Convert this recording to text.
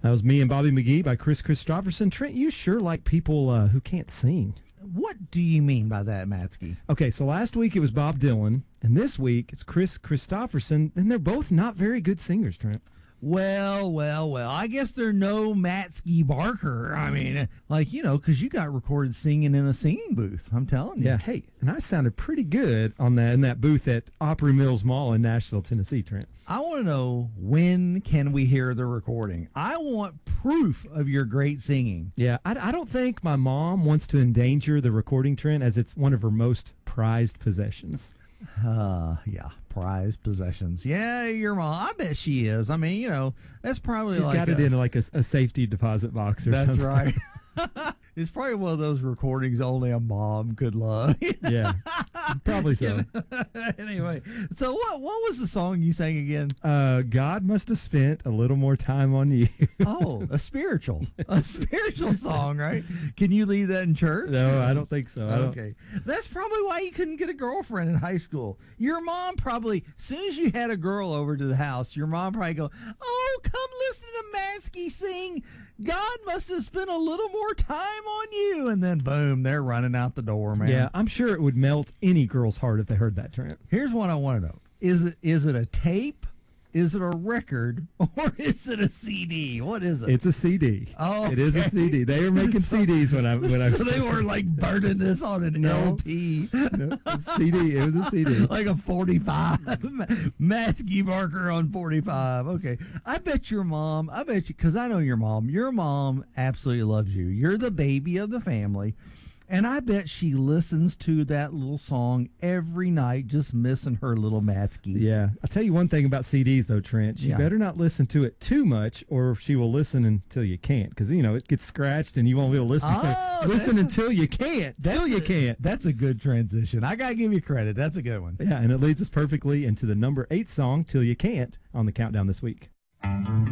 That was Me and Bobby McGee by Chris Christopherson. Trent, you sure like people who can't sing. What do you mean by that, Matsky? Okay, so last week it was Bob Dylan, and this week it's Chris Christopherson, and they're both not very good singers, Trent. Well. I guess they're no Matsky Barker. I mean, because you got recorded singing in a singing booth. I'm telling you. Yeah, hey, and I sounded pretty good on that in that booth at Opry Mills Mall in Nashville, Tennessee, Trent. I want to know, when can we hear the recording? I want proof of your great singing. Yeah, I don't think my mom wants to endanger the recording, Trent, as it's one of her most prized possessions. Yeah, prized possessions. Yeah, your mom. I bet she is. I mean, that's probably She's got it in like a safety deposit box or something. That's right. It's probably one of those recordings only a mom could love. Yeah, probably so. Anyway, so what was the song you sang again? God must have spent a little more time on you. Oh, a spiritual song, right? Can you lead that in church? No, I don't think so. Okay. That's probably why you couldn't get a girlfriend in high school. Your mom probably, as soon as you had a girl over to the house, your mom probably go, "Oh, come listen to Mansky sing. God must have spent a little more time on you." And then, boom, they're running out the door, man. Yeah, I'm sure it would melt any girl's heart if they heard that, Trent. Here's what I want to know. Is it a tape? Is it a record? Or is it a CD? What is it? It's a CD. Oh, it is a CD. They were making CDs when I So they were like burning this on an LP. No, CD. It was a CD. Like a 45. Matsky Barker on 45. Okay. I bet you, because I know your mom. Your mom absolutely loves you. You're the baby of the family. And I bet she listens to that little song every night, just missing her little Matsky. Yeah. I'll tell you one thing about CDs, though, Trent. You better not listen to it too much, or she will listen until you can't. Because, it gets scratched and you won't be able to listen. So listen until you can't. Till you can't. That's a good transition. I got to give you credit. That's a good one. Yeah, and it leads us perfectly into the number 8 song, Till You Can't, on the countdown this week.